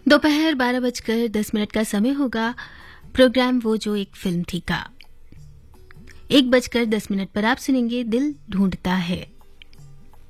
दोपहर 12:10 का समय होगा। प्रोग्राम वो जो एक फिल्म थी का 1:10 पर आप सुनेंगे दिल ढूंढता है।